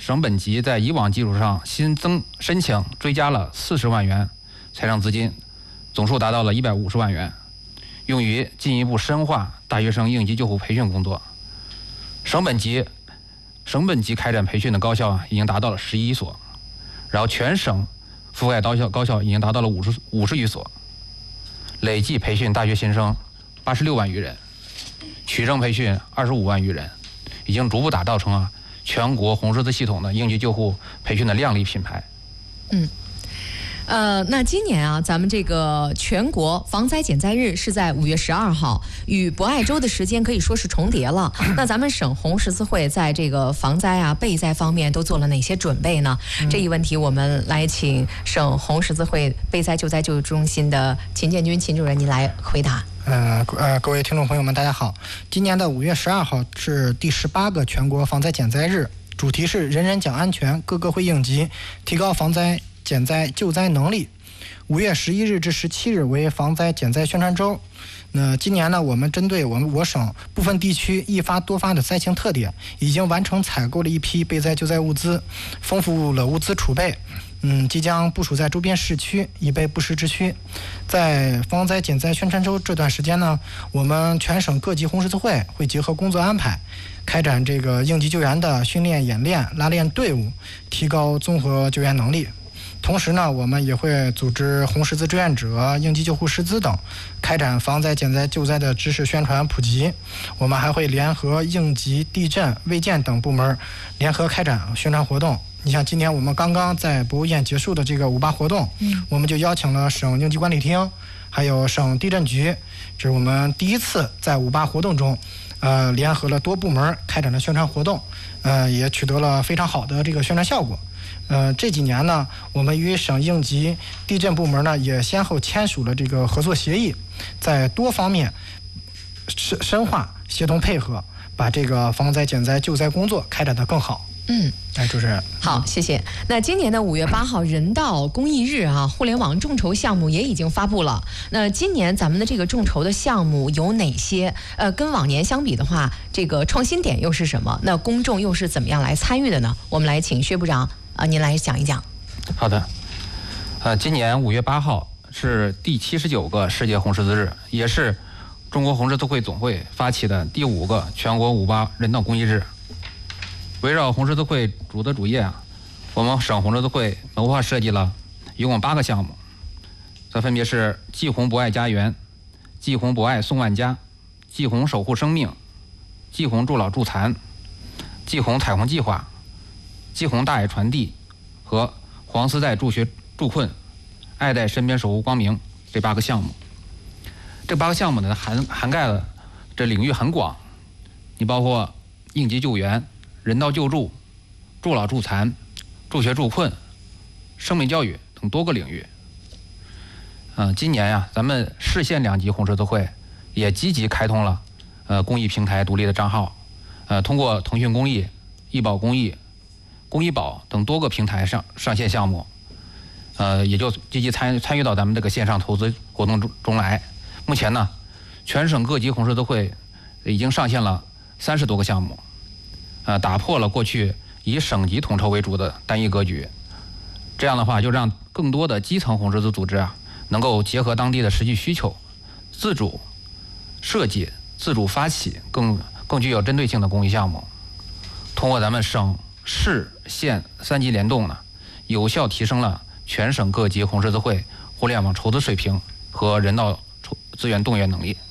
省本级在以往基础上新增申请追加了40万元财政资金，总数达到了150万元，用于进一步深化大学生应急救护培训工作。省本级开展培训的高校已经达到了11所，然后全省覆盖高校已经达到了50余所，累计培训大学新生86万余人，取证培训25万余人，已经逐步打造成全国红十字系统的应急救护培训的亮丽品牌。 那今年咱们这个全国防灾减灾日是在5月12号，与博爱周的时间可以说是重叠了。那咱们省红十字会在这个防灾备灾方面都做了哪些准备呢？这一问题我们来请省红十字会备灾救灾救助中心的秦建军秦主任您来回答。 各位听众朋友们，大家好。今年的5月12号是第18个全国防灾减灾日，主题是人人讲安全，个个会应急，提高防灾减灾救灾能力。5月11日至17日为防灾减灾宣传周。那今年呢，我们针对我省部分地区易发多发的灾情特点，已经完成采购了一批备灾救灾物资，丰富了物资储备。即将部署在周边市区，以备不时之需。在防灾减灾宣传周这段时间呢，我们全省各级红十字会会结合工作安排，开展这个应急救援的训练演练，拉练队伍，提高综合救援能力。同时呢，我们也会组织红十字志愿者、应急救护师资等，开展防灾减灾救灾的知识宣传普及。我们还会联合应急、地震、卫健等部门联合开展宣传活动。你像今年我们刚刚在博物院结束的这个58活动，我们就邀请了省应急管理厅，还有省地震局，这是我们第一次在58活动中，联合了多部门开展了宣传活动，也取得了非常好的这个宣传效果。这几年呢，我们与省应急地震部门呢也先后签署了这个合作协议，在多方面深化协同配合，把这个防灾减灾救灾工作开展得更好。主持人好，谢谢。那今年的5月8号人道公益日互联网众筹项目也已经发布了。那今年咱们的这个众筹的项目有哪些？跟往年相比的话，这个创新点又是什么？那公众又是怎么样来参与的呢？我们来请薛部长您来讲一讲。 好的。今年5月8号是第79个世界红十字日，也是中国红十字会总会发起的第5个全国58人道公益日。围绕红十字会主的主业我们省红十字会谋划设计了一共8个项目，这分别是济红博爱家园、济红博爱送万家、济红守护生命、济红助老助残、济红彩虹计划、济红大爱传递和黄丝带助学助困、爱在身边守护光明这8个项目。这8个项目呢涵盖了这领域很广，你包括应急救援、人道救助、助老助残、助学助困、生命教育等多个领域。今年咱们市县2级红十字会也积极开通了公益平台独立的账号，通过腾讯公益、易宝公益、公益宝等多个平台上线项目，也就积极参与到咱们这个线上投资活动中来。目前呢，全省各级红十字会已经上线了30多个项目，打破了过去以省级统筹为主的单一格局。这样的话，就让更多的基层红十字组织能够结合当地的实际需求，自主设计、自主发起更具有针对性的公益项目。通过咱们省市县3级联动呢，有效提升了全省各级红十字会互联网筹资水平和人道资源动员能力。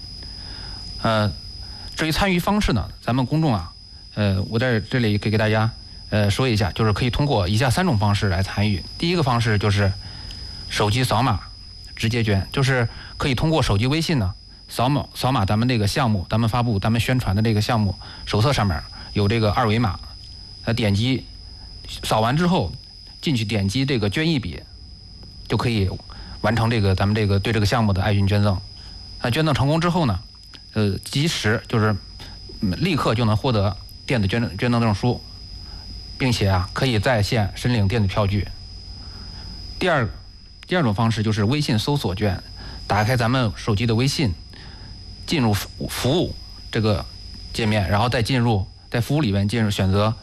至于参与方式呢，咱们公众我在这里可以给大家说一下，就是可以通过以下3种方式来参与。第一个方式就是手机扫码直接捐，就是可以通过手机微信呢扫码咱们这个项目，咱们发布咱们宣传的这个项目手册上面有这个2维码，点击扫完之后进去点击这个捐一笔，就可以完成咱们对这个项目的爱心捐赠。捐赠成功之后呢，及时就是立刻就能获得电子捐赠证书，并且可以在线申领电子票据。第二种方式就是微信搜索捐，打开咱们手机的微信，进入服务这个界面，然后再在服务里面选择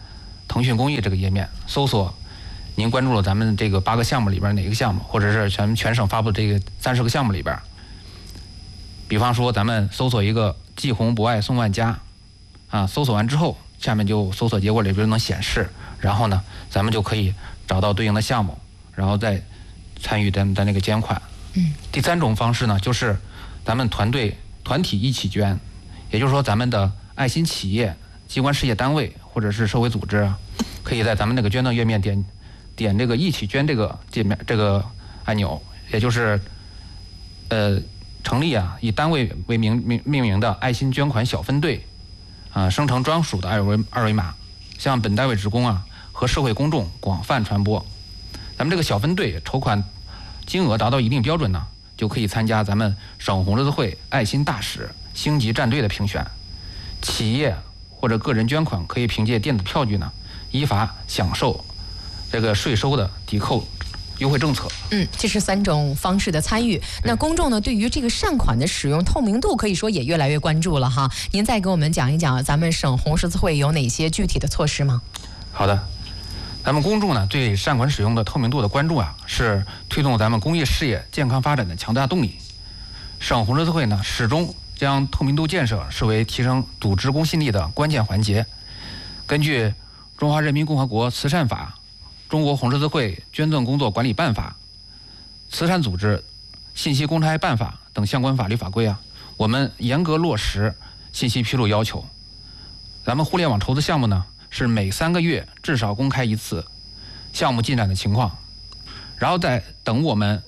腾讯公益这个页面，搜索您关注了咱们这个8个项目里边哪个项目，或者是全省发布这个30个项目里边，比方说咱们搜索一个济红博爱送万家啊，搜索完之后，下面就搜索结果里边能显示，然后呢，咱们就可以找到对应的项目，然后再参与的那个捐款。第3种方式呢，就是咱们团体一起捐，也就是说咱们的爱心企业、机关事业单位或者是社会组织啊，可以在咱们那个捐赠页面点这个一起捐这个界面这个按钮，也就是成立啊以单位为命名的爱心捐款小分队啊，生成专属的二维码，向本单位职工啊和社会公众广泛传播。咱们这个小分队筹款金额达到一定标准呢，就可以参加咱们省红十字会爱心大使星级战队的评选。企业或者个人捐款可以凭借电子票据呢，依法享受这个税收的抵扣优惠政策。 这是3种方式的参与。那公众呢，对于这个善款的使用透明度，可以说也越来越关注了哈。您再给我们讲一讲，咱们省红十字会有哪些具体的措施吗？ 好的，咱们公众呢对善款使用的透明度的关注啊，是推动咱们公益事业健康发展的强大动力。省红十字会呢，始终将透明度建设视为提升组织公信力的关键环节。根据《中华人民共和国慈善法》、《中国红十字会捐赠工作管理办法》、《慈善组织信息公开办法》等相关法律法规啊，我们严格落实信息披露要求。咱们互联网筹资项目呢，是每3个月至少公开一次项目进展的情况，然后再等我们